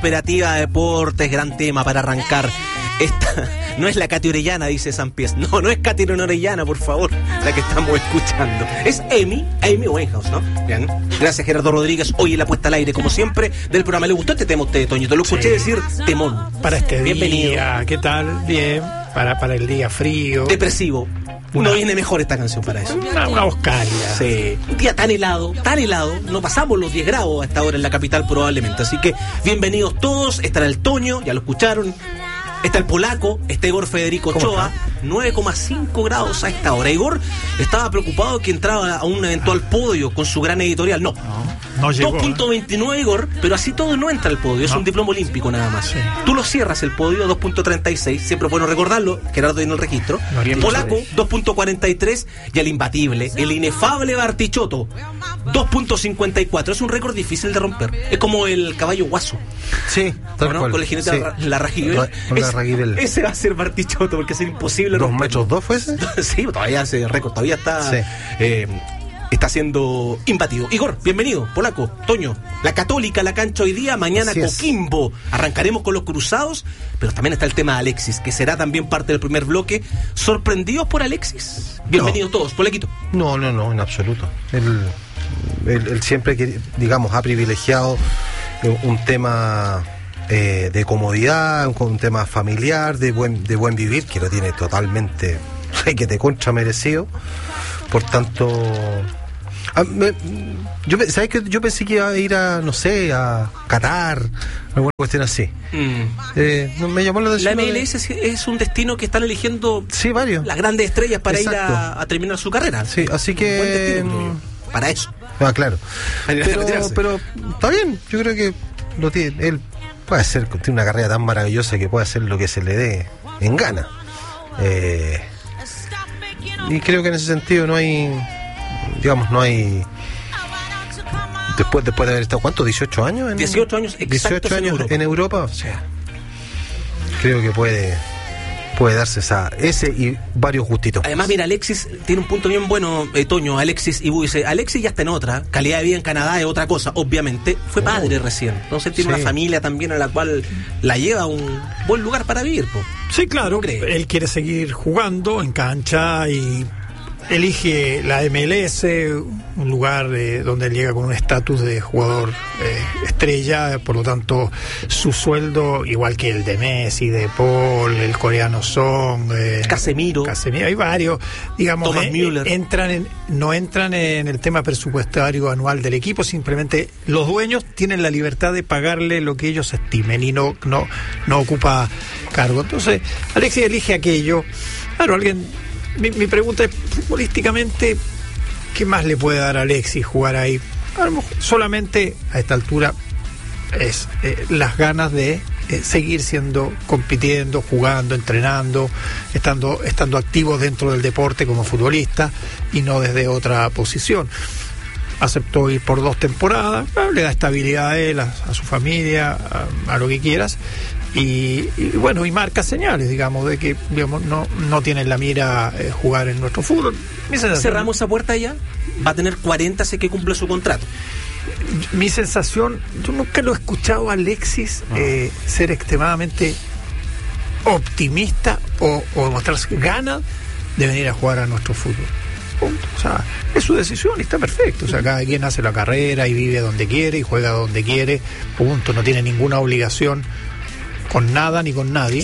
Operativa Deportes, gran tema para arrancar. Esta no es la Katy Orellana, dice San Pies. No es Katy Orellana, por favor, la que estamos escuchando. Es Amy Winehouse, ¿no? Bien. Gracias, Gerardo Rodríguez. Hoy en la puesta al aire, como siempre, del programa. ¿Le gustó este tema a usted, Toñito? Lo escuché decir temón. Para este Bienvenido. día, ¿qué tal? Bien. Para el día frío. Depresivo. No viene mejor esta canción para eso. Una voz cálida. Sí. Un día tan helado. No pasamos los 10 grados a esta hora en la capital probablemente. Así que bienvenidos todos. Estará el Toño, ya lo escucharon. Está el polaco, está Igor Federico Ochoa, 9,5 grados a esta hora. Igor estaba preocupado que entraba a un eventual podio con su gran editorial. No llegó. 2.29 Igor, pero así todo no entra al podio, es un diploma olímpico nada más. Sí. Tú lo cierras el podio, 2.36, siempre es bueno recordarlo, Gerardo tiene el registro. Polaco, 2.43, y el imbatible, el inefable Bartichotto, 2.54. Es un récord difícil de romper. Es como el caballo guaso. Sí, tal cual. Con el jinete sí. la Rajibel. Ese va a ser Bartichotto, porque es imposible. 2 metros 2 fue ese. Sí, todavía ese récord todavía está. Sí. Está siendo imbatido. Igor, bienvenido. Polaco, Toño, la Católica, la cancha hoy día, mañana Coquimbo. Arrancaremos con los cruzados, pero también está el tema de Alexis, que será también parte del primer bloque. ¿Sorprendidos por Alexis? Bienvenidos todos, Polaquito. No, en absoluto. Él siempre, digamos, ha privilegiado un tema de comodidad, un tema familiar, de buen vivir, que lo tiene totalmente, que te contra merecido. Por tanto, ¿sabes qué? Yo pensé que iba a ir a Qatar, alguna cuestión así. Me llamó la atención. La MLS es un destino que están eligiendo varios. Las grandes estrellas para ir a terminar su carrera. Sí, así que buen destino, para eso. Claro. Pero está bien, yo creo que lo tiene. Él tiene una carrera tan maravillosa que puede hacer lo que se le dé en gana. Y creo que en ese sentido no hay después de haber estado, ¿cuánto? 18 años 18 años exactos 18 años en Europa. O sea, creo que puede darse ese y varios gustitos. Además, mira, Alexis tiene un punto bien bueno, Toño. Alexis Ibu dice, Alexis ya está en otra, calidad de vida en Canadá es otra cosa, obviamente. Fue padre recién, entonces tiene una familia también a la cual la lleva a un buen lugar para vivir, po. Sí, claro, él quiere seguir jugando en cancha y elige la MLS, un lugar donde él llega con un estatus de jugador estrella, por lo tanto su sueldo, igual que el de Messi, de Paul, el coreano Son, Casemiro, hay varios, digamos, Thomas Müller. No entran en el tema presupuestario anual del equipo, simplemente los dueños tienen la libertad de pagarle lo que ellos estimen y no ocupa cargo. Entonces Alexis elige aquello. Claro, mi pregunta es, futbolísticamente, ¿qué más le puede dar a Alexis jugar ahí? A lo mejor solamente a esta altura es las ganas de seguir compitiendo, jugando, entrenando, estando activo dentro del deporte como futbolista y no desde otra posición. Aceptó ir por 2 temporadas, le da estabilidad a él, a su familia, a lo que quieras. Y bueno, y marca señales, digamos, de que no tiene en la mira jugar en nuestro fútbol. ¿Cerramos esa puerta ya? Va a tener 40 si que cumple su contrato. Mi sensación, yo nunca lo he escuchado a Alexis ser extremadamente optimista o mostrar ganas de venir a jugar a nuestro fútbol. Punto. O sea, es su decisión y está perfecto. O sea, cada quien hace la carrera y vive donde quiere y juega donde quiere. Punto. No tiene ninguna obligación con nada ni con nadie. Es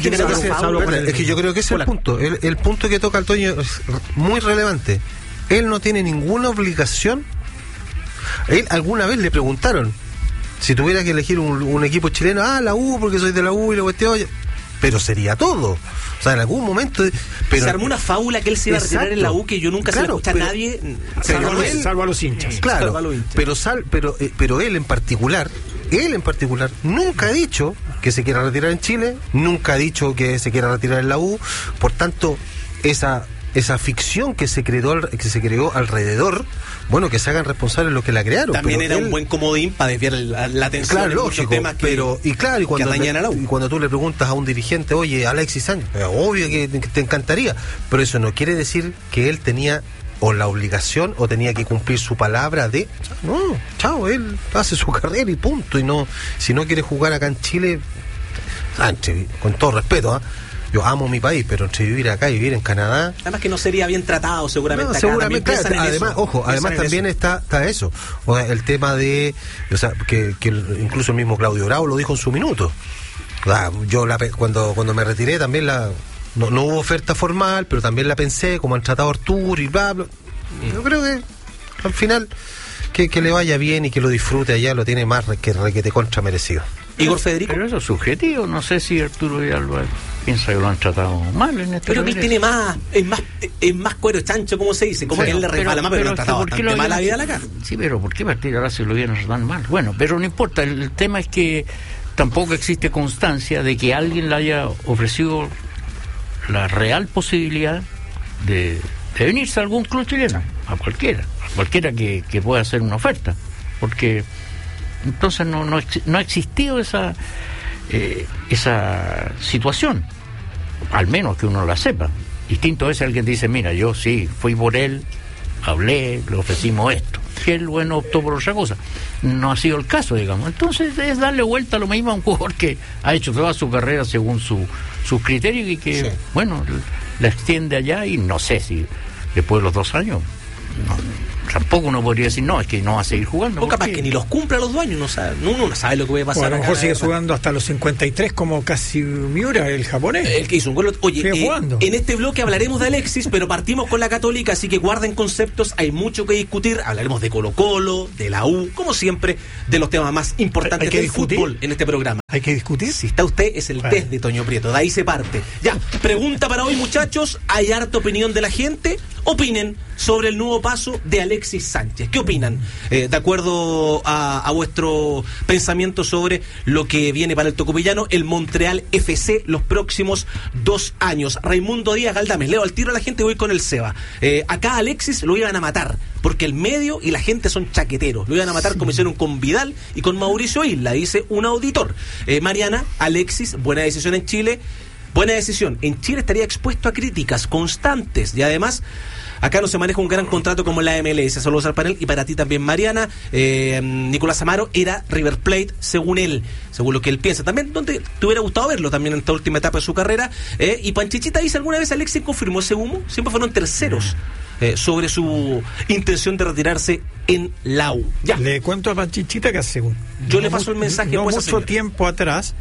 que yo creo que ese es el punto. El punto que toca el Toño es muy relevante. Él no tiene ninguna obligación. Él alguna vez le preguntaron si tuviera que elegir un equipo chileno, la U, porque soy de la U y la cuestión, pero sería todo. O sea, en algún momento. Se armó una fábula que él se iba a retirar en la U, que yo nunca se lo escuché a nadie, salvo a los hinchas. Claro, pero él en particular nunca ha dicho que se quiera retirar en Chile, nunca ha dicho que se quiera retirar en la U. Por tanto, esa ficción que se creó alrededor, bueno, que se hagan responsables los que la crearon. También era un buen comodín para desviar la atención, claro, en muchos temas cuando tú le preguntas a un dirigente, oye, Alexis Sánchez, obvio que te encantaría, pero eso no quiere decir que él tenía o la obligación o tenía que cumplir su palabra de no, chao, él hace su carrera y punto, y no, si no quiere jugar acá en Chile, con todo respeto, yo amo mi país, pero entre vivir acá y vivir en Canadá, además que no sería bien tratado seguramente, no, acá seguramente, además, además también está eso, o sea, el tema de, o sea, que incluso el mismo Claudio Bravo lo dijo en su minuto. Yo cuando me retiré también no hubo oferta formal, pero también la pensé, como han tratado a Arturo y bla, bla. Yo creo que al final que le vaya bien y que lo disfrute allá, lo tiene más que requete contra merecido. Igor Federico. Pero eso es subjetivo, no sé si Arturo Vidal piensa que lo han tratado mal en este. Pero que él tiene es más cuero chancho, como se dice, como que él le resbala más, pero lo han tratado bastante mal la vida a la cara. Sí, pero ¿por qué partir ahora se lo vieron tan mal? Bueno, pero no importa, el tema es que tampoco existe constancia de que alguien le haya ofrecido la real posibilidad de venirse a algún club chileno, a cualquiera que pueda hacer una oferta, porque entonces no ha existido esa situación, al menos que uno la sepa. Distinto es alguien que dice, mira, yo sí, fui por él, hablé, le ofrecimos esto, que él, bueno, optó por otra cosa. No ha sido el caso, digamos. Entonces es darle vuelta a lo mismo a un jugador que ha hecho toda su carrera según sus criterios y que, bueno, la extiende allá, y no sé si después de los 2 años... tampoco uno podría decir, no, es que no va a seguir jugando. O capaz que ni los cumpla los 2 años, uno no sabe lo que puede pasar. Bueno, a lo mejor sigue jugando hasta los 53 como Miura, el japonés. El que hizo un gol. Oye, en este bloque hablaremos de Alexis, pero partimos con la Católica, así que guarden conceptos, hay mucho que discutir. Hablaremos de Colo-Colo, de la U, como siempre, de los temas más importantes del fútbol en este programa. ¿Hay que discutir? Si está usted, es el test de Toño Prieto, de ahí se parte. Ya, pregunta para hoy, muchachos, ¿hay harta opinión de la gente? Opinen sobre el nuevo paso de Alexis Sánchez. ¿Qué opinan? De acuerdo a vuestro pensamiento sobre lo que viene para el tocopillano, el Montreal FC, los próximos 2 años. Raimundo Díaz Galdames, leo al tiro a la gente y voy con el Seba. Acá a Alexis lo iban a matar, porque el medio y la gente son chaqueteros. Lo iban a matar como hicieron con Vidal y con Mauricio Isla, dice un auditor. Mariana, Alexis, buena decisión en Chile. Buena decisión. En Chile estaría expuesto a críticas constantes y además acá no se maneja un gran contrato como la MLS. Saludos al panel y para ti también, Mariana. Nicolás Amaro era River Plate, según lo que él piensa. También donde te hubiera gustado verlo también en esta última etapa de su carrera. Y Panchichita dice, ¿alguna vez Alexis confirmó ese humo? Siempre fueron terceros sobre su intención de retirarse en la U. Ya. Le cuento a Panchichita que hace yo le paso el mensaje. No mucho tiempo atrás,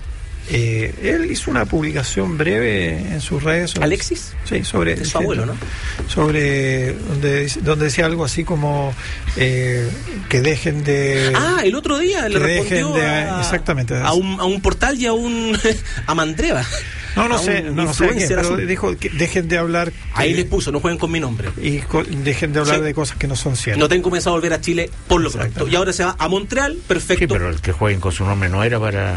él hizo una publicación breve en sus redes. ¿Alexis? Sí, sobre... Es su abuelo, ¿no? Sobre... Donde decía algo así como que dejen de... el otro día le respondió exactamente. A un portal y a Mandreva. No sé qué, pero dijo que dejen de hablar. Ahí les puso, no jueguen con mi nombre. Y dejen de hablar de cosas que no son ciertas. No tengo pensado volver a Chile por lo pronto. Y ahora se va a Montreal, perfecto. Sí, pero el que jueguen con su nombre no era para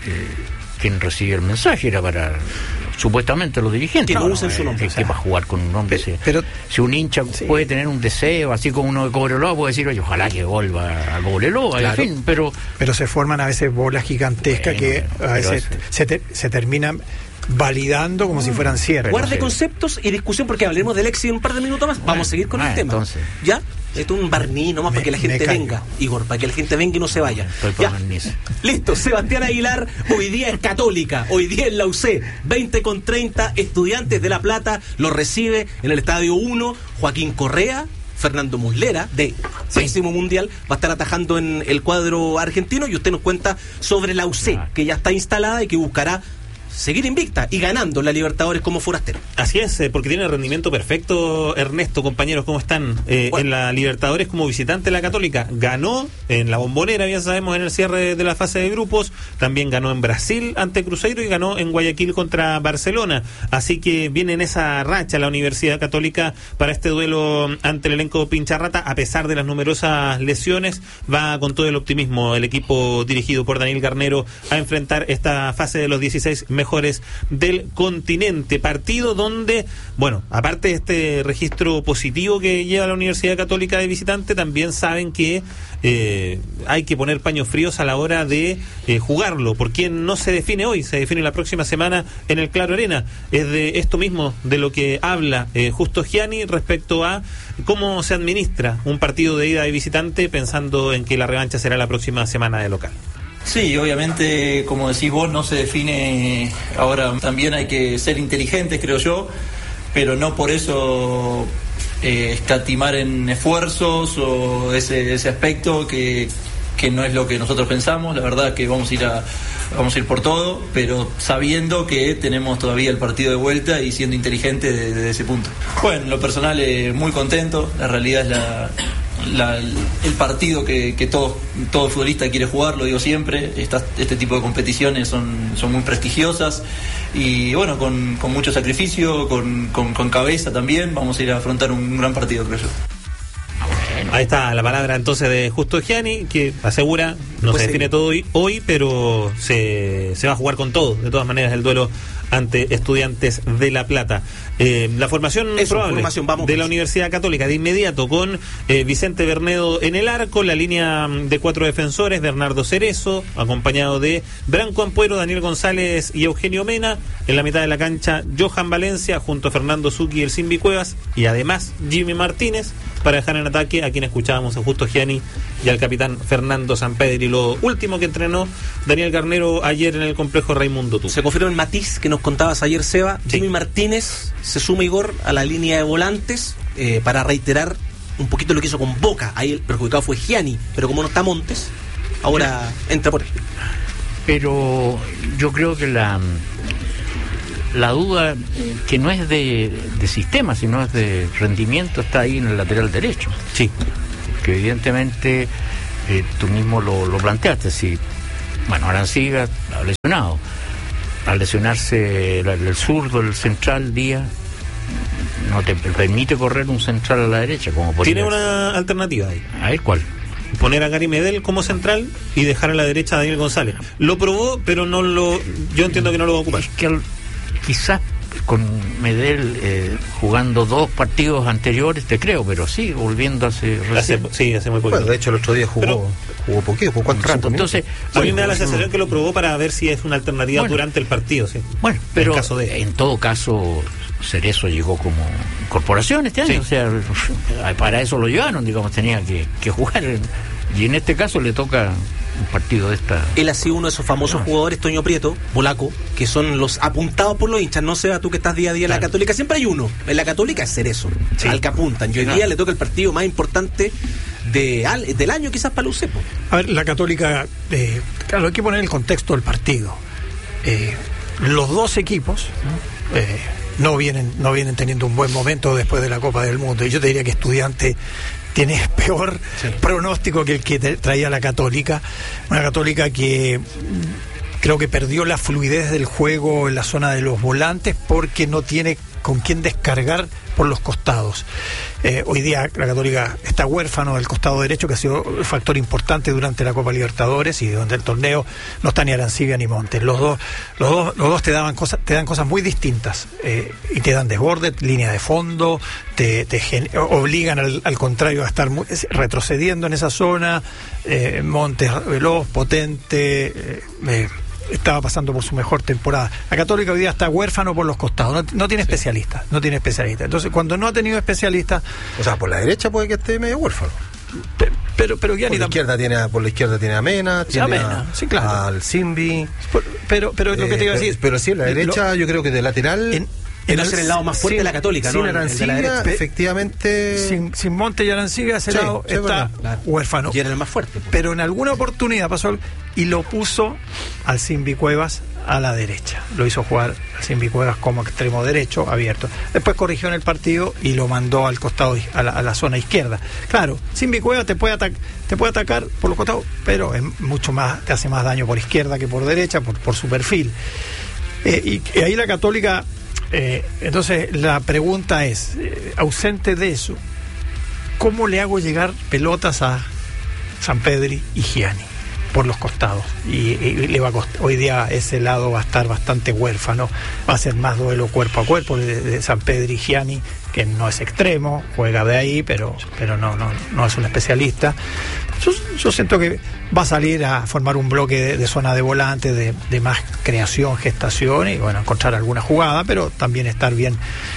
quien recibe el mensaje, era para supuestamente los dirigentes. Que no usen su nombre. ¿Qué va a jugar con un nombre? Pero si un hincha puede tener un deseo, así como uno de Cobreloa puede decir, oye, ojalá que vuelva a Cobreloa, claro. En fin, pero se forman a veces bolas gigantescas que a veces se terminan validando como si fueran cierres. Guarde conceptos y discusión porque hablaremos del Alexis en un par de minutos más. Vamos a seguir con el tema. Entonces, ¿ya? Esto es un barniz nomás para que la gente venga, Igor, para que la gente venga y no se vaya. Ya. Listo, Sebastián Aguilar, hoy día es Católica, hoy día es la UC, 20:30, Estudiantes de La Plata, lo recibe en el Estadio 1, Joaquín Correa, Fernando Muslera, de Pésimo Mundial, va a estar atajando en el cuadro argentino y usted nos cuenta sobre la UC, que ya está instalada y que buscará seguir invicta y ganando la Libertadores como forastero. Así es, porque tiene rendimiento perfecto. Ernesto, compañeros, ¿cómo están? En la Libertadores como visitante la Católica ganó en la Bombonera, ya sabemos, en el cierre de la fase de grupos, también ganó en Brasil ante Cruzeiro y ganó en Guayaquil contra Barcelona, así que viene en esa racha la Universidad Católica para este duelo ante el elenco Pincharrata, a pesar de las numerosas lesiones, va con todo el optimismo el equipo dirigido por Daniel Garnero a enfrentar esta fase de los 16 mejores mejores del continente. Partido donde, bueno, aparte de este registro positivo que lleva la Universidad Católica de visitante, también saben que hay que poner paños fríos a la hora de jugarlo, porque no se define hoy, se define la próxima semana en el Claro Arena. Es de esto mismo de lo que habla Justo Gianni respecto a cómo se administra un partido de ida de visitante, pensando en que la revancha será la próxima semana de local. Sí, obviamente, como decís vos, no se define ahora. También hay que ser inteligentes, creo yo, pero no por eso escatimar en esfuerzos o ese aspecto que no es lo que nosotros pensamos. La verdad que vamos a ir por todo, pero sabiendo que tenemos todavía el partido de vuelta y siendo inteligentes desde ese punto. Bueno, en lo personal muy contento. La realidad es el partido que todo futbolista quiere jugar, lo digo siempre. Este tipo de competiciones son muy prestigiosas y bueno, con mucho sacrificio, con cabeza también, vamos a ir a afrontar un gran partido, creo yo. Ahí está la palabra entonces de Justo Gianni, que asegura, no se define todo hoy, pero se va a jugar con todo, de todas maneras, el duelo ante Estudiantes de La Plata. La formación probable de la Universidad Católica de inmediato, con Vicente Bernedo en el arco, la línea de 4 defensores, Bernardo Cerezo, acompañado de Branco Ampuero, Daniel González y Eugenio Mena. En la mitad de la cancha, Johan Valencia junto a Fernando Zucchi y el Simbi Cuevas, y además Jimmy Martínez, para dejar en ataque a quien escuchábamos, a Justo Gianni y al capitán Fernando Sampedri. Y lo último que entrenó Daniel Garnero ayer en el complejo Raimundo Tú. Se confirmó el matiz que nos contabas ayer, Seba. Sí. Jimmy Martínez se suma, Igor, a la línea de volantes para reiterar un poquito lo que hizo con Boca. Ahí el perjudicado fue Gianni, pero como no está Montes, ahora entra por él. Pero yo creo que la duda, que no es de sistema, sino es de rendimiento, está ahí en el lateral derecho. Sí. Que evidentemente tú mismo lo planteaste. Si, bueno, Arancibia ha lesionado. Al lesionarse el zurdo, el central, Díaz, no te permite correr un central a la derecha. Como tiene una alternativa ahí. ¿A ver cuál? Poner a Gary Medel como central y dejar a la derecha a Daniel González. Lo probó, pero yo entiendo que no lo va a ocupar. Es que quizás con Medel jugando 2 partidos anteriores, te creo, pero sí, volviendo hace muy poco. Bueno, de hecho el otro día jugó poquito, jugó 4 rato. Entonces, a mí me da la sensación que lo probó para ver si es una alternativa durante el partido, sí. Bueno, pero en todo caso Cerezo llegó como incorporación este año, sí. O sea, para eso lo llevaron, digamos, tenía que jugar, y en este caso le toca un partido de esta. Él ha sido uno de esos famosos jugadores, Toño Prieto, polaco, que son los apuntados por los hinchas. No sé, tú que estás día a día en la Católica, siempre hay uno. En la Católica es Cerezo, al que apuntan. Y hoy día le toca el partido más importante del año, quizás para Lucepo. A ver, la Católica, claro, hay que poner el contexto del partido. Los dos equipos no vienen teniendo un buen momento después de la Copa del Mundo. Y yo te diría que Estudiantes tiene peor pronóstico que el que traía la Católica. Una Católica que creo que perdió la fluidez del juego en la zona de los volantes porque no tiene con quién descargar por los costados. Hoy día la Católica está huérfano del costado derecho, que ha sido un factor importante durante la Copa Libertadores, y durante el torneo no está ni Arancibia ni Montes. Los dos te dan cosas muy distintas, y te dan desborde, línea de fondo, te obligan al contrario a estar retrocediendo en esa zona. Montes veloz, potente, estaba pasando por su mejor temporada. La Católica hoy día está huérfano por los costados, no tiene especialistas, Entonces, cuando no ha tenido especialistas, o sea, por la derecha puede que esté medio huérfano. Pero por la izquierda tiene a Mena, tiene sí, claro, al Simbi. Pero lo que te iba a decir, pero sí, en la derecha yo creo que de lateral va a ser el lado más fuerte de la Católica, sin ¿no? Arancibia, efectivamente. Sin Monte y Arancibia, ese lado está huérfano. Y era el más fuerte. Pero en alguna oportunidad pasó y lo puso al Simbi Cuevas a la derecha. Lo hizo jugar al Simbi Cuevas como extremo derecho, abierto. Después corrigió en el partido y lo mandó al costado, a la zona izquierda. Claro, Simbi Cuevas te puede atacar por los costados, pero es mucho más, te hace más daño por izquierda que por derecha, por su perfil. Y ahí la Católica. Entonces la pregunta es, ausente de eso, ¿cómo le hago llegar pelotas a Sampedri y Gianni? por los costados y le va a costar. Hoy día ese lado va a estar bastante huérfano, va a ser más duelo cuerpo a cuerpo de Sampedri-Gianni, que no es extremo, juega de ahí, pero no es un especialista. Yo siento que va a salir a formar un bloque de zona de volante, de más creación, gestación, y bueno, encontrar alguna jugada, pero también estar bien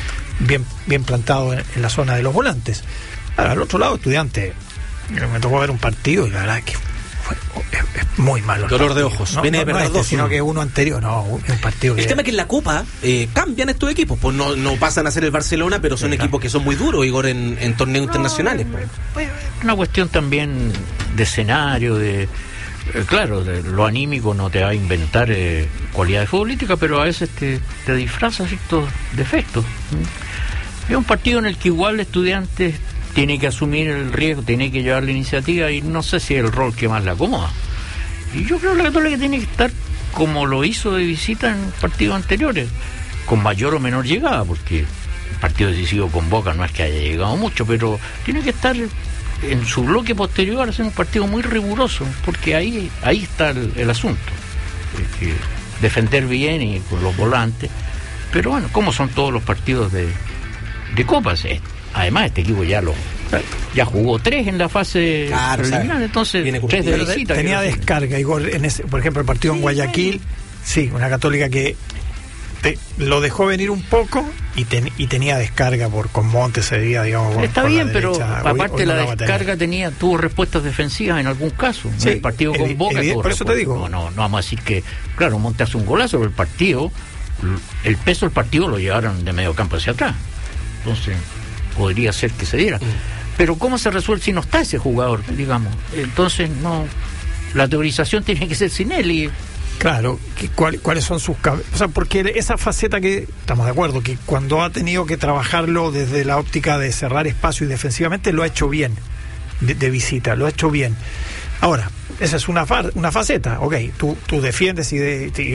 plantado en la zona de los volantes. Ahora, al otro lado, Estudiante, me tocó ver un partido y la verdad es que es muy malo. Dolor de ojos. No, viene de perder dos, sino que uno anterior, un partido que... El tema es que en la Copa cambian estos equipos, pues no pasan a ser el Barcelona, pero son equipos que son muy duros, Igor, en torneos internacionales. Pues. Una cuestión también de escenario, claro, lo anímico no te va a inventar cualidades futbolísticas, pero a veces te disfraza ciertos defectos. Es un partido en el que igual Estudiantes tiene que asumir el riesgo, tiene que llevar la iniciativa, y no sé si es el rol que más le acomoda. Y yo creo que la Católica tiene que estar como lo hizo de visita en partidos anteriores, con mayor o menor llegada, porque el partido decisivo con Boca no es que haya llegado mucho, pero tiene que estar en su bloque posterior, hacer un partido muy riguroso, porque ahí está el asunto. Defender bien y con los volantes, pero bueno, como son todos los partidos de Copas, además este equipo ya jugó 3 en la fase preliminar, entonces 3 de visita. Tenía descarga, Igor, por ejemplo, el partido en Guayaquil, sí, una Católica que lo dejó venir un poco y tenía descarga con Montes ese día, digamos. Está bien, pero aparte la descarga tuvo respuestas defensivas en algún caso. Sí, el partido con Boca, por eso te digo. No vamos a decir que, claro, Montes hace un golazo, pero el peso del partido lo llevaron de medio campo hacia atrás. Entonces podría ser que se diera. Pero ¿cómo se resuelve si no está ese jugador, digamos? Entonces la teorización tiene que ser sin él. Y claro, ¿cuáles son sus o sea, porque esa faceta que estamos de acuerdo que cuando ha tenido que trabajarlo desde la óptica de cerrar espacio y defensivamente lo ha hecho bien, de visita, lo ha hecho bien. Ahora, esa es una faceta, ok, tú defiendes y